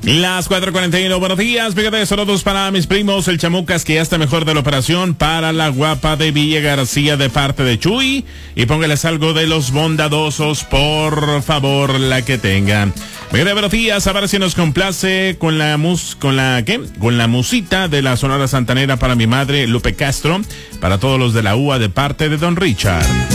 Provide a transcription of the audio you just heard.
Las 4:41, buenos días, fíjate, saludos para mis primos, el Chamucas, que ya está mejor de la operación, para la guapa de Villa García de parte de Chuy, y póngales algo de Los Bondadosos, por favor, la que tengan. Fíjate, buenos días, a ver si nos complace con la musita de la Sonora Santanera para mi madre, Lupe Castro, para todos los de la UA de parte de Don Richard.